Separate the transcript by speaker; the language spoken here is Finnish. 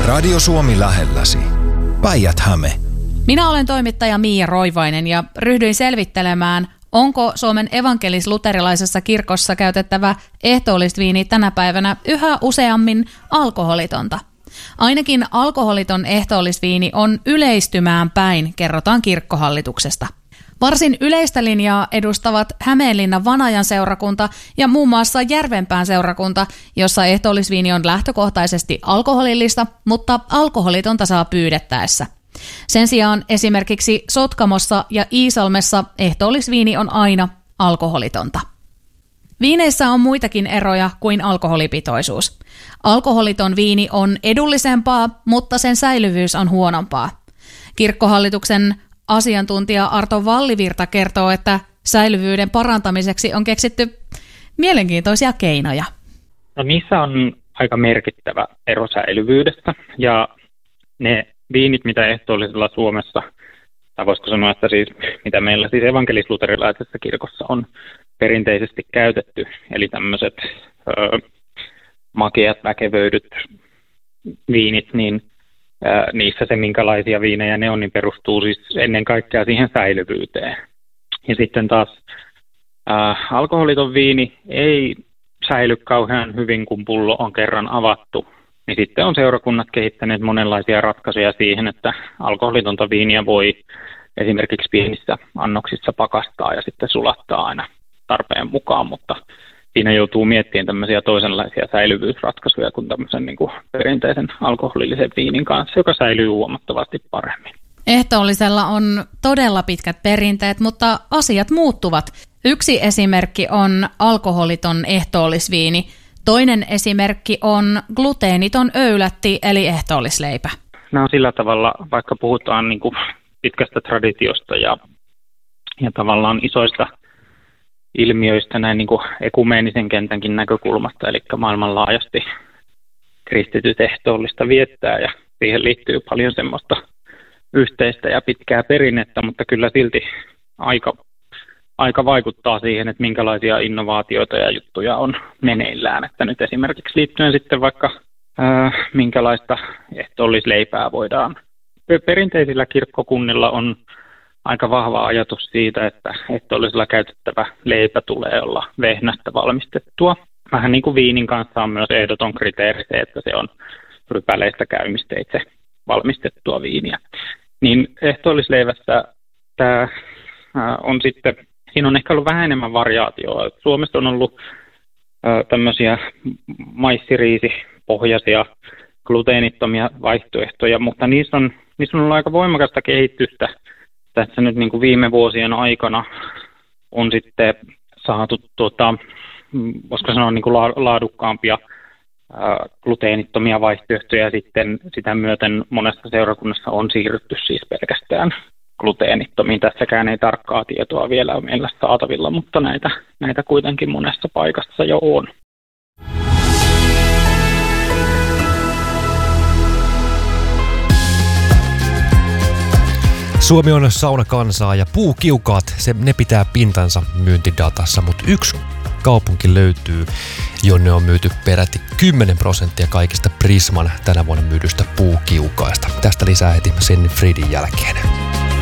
Speaker 1: Radio Suomi lähelläsi. Päijät-Häme.
Speaker 2: Minä olen toimittaja Miia Roivainen ja ryhdyin selvittelemään, onko Suomen evankelis-luterilaisessa kirkossa käytettävä ehtoollisviini tänä päivänä yhä useammin alkoholitonta. Ainakin alkoholiton ehtoollisviini on yleistymään päin, kerrotaan kirkkohallituksesta. Varsin yleistä linjaa edustavat Hämeenlinnan Vanajan seurakunta ja muun muassa Järvenpään seurakunta, jossa ehtoollisviini on lähtökohtaisesti alkoholillista, mutta alkoholitonta saa pyydettäessä. Sen sijaan esimerkiksi Sotkamossa ja Iisalmessa ehtoollisviini on aina alkoholitonta. Viineissä on muitakin eroja kuin alkoholipitoisuus. Alkoholiton viini on edullisempaa, mutta sen säilyvyys on huonompaa. Kirkkohallituksen asiantuntija Arto Vallivirta kertoo, että säilyvyyden parantamiseksi on keksitty mielenkiintoisia keinoja.
Speaker 3: No niissä on aika merkittävä ero säilyvyydestä ja ne viinit, mitä ehtoollisella Suomessa, tai voisiko sanoa, että siis, mitä meillä siis evankelis-luterilaisessa kirkossa on perinteisesti käytetty, eli tämmöiset makeat, väkevöidyt viinit, niin niissä se, minkälaisia viinejä ne on, niin perustuu siis ennen kaikkea siihen säilyvyyteen. Ja sitten taas alkoholiton viini ei säily kauhean hyvin, kun pullo on kerran avattu. Niin sitten on seurakunnat kehittäneet monenlaisia ratkaisuja siihen, että alkoholitonta viiniä voi esimerkiksi pienissä annoksissa pakastaa ja sitten sulattaa aina tarpeen mukaan, mutta siinä joutuu miettimään tämmöisiä toisenlaisia säilyvyysratkaisuja kuin tämmöisen niin kuin perinteisen alkoholillisen viinin kanssa, joka säilyy huomattavasti paremmin.
Speaker 2: Ehtoollisella on todella pitkät perinteet, mutta asiat muuttuvat. Yksi esimerkki on alkoholiton ehtoollisviini. Toinen esimerkki on gluteeniton öylätti eli ehtoollisleipä.
Speaker 3: Nämä on sillä tavalla, vaikka puhutaan niin kuin pitkästä traditiosta ja tavallaan isoista ilmiöistä näin niin kuin ekumeenisen kentänkin näkökulmasta, eli maailmanlaajasti kristityt ehtoollista viettää ja siihen liittyy paljon semmoista yhteistä ja pitkää perinnettä, mutta kyllä silti aika vaikuttaa siihen, että minkälaisia innovaatioita ja juttuja on meneillään. Että nyt esimerkiksi liittyen sitten vaikka minkälaista ehtoollisleipää voidaan. Perinteisillä kirkkokunnilla on aika vahva ajatus siitä, että ehtoollisella käytettävä leipä tulee olla vehnästä valmistettua. Vähän niin kuin viinin kanssa on myös ehdoton kriteeri se, että se on rypäleistä käymisteitse valmistettua viiniä. Niin ehtoollisleivässä tämä on sitten, siinä on ehkä ollut vähän enemmän variaatioa. Suomessa on ollut tämmöisiä maissiriisipohjaisia gluteenittomia vaihtoehtoja, mutta niissä on ollut aika voimakasta kehitystä. Tässä nyt niin kuin viime vuosien aikana on sitten saatu, voisiko sanoa, niin kuin laadukkaampia gluteenittomia vaihtoehtoja, ja sitten sitä myöten monessa seurakunnassa on siirrytty siis pelkästään gluteenittomiin. Tässäkään ei tarkkaa tietoa vielä meillä saatavilla, mutta näitä kuitenkin monessa paikassa jo on.
Speaker 4: Suomi on saunakansaa ja puukiukaat, ne pitää pintansa myyntidatassa, mutta yksi kaupunki löytyy, jonne on myyty peräti 10% kaikista Prisman tänä vuonna myydystä puukiukaista. Tästä lisää heti Senni Fridin jälkeen.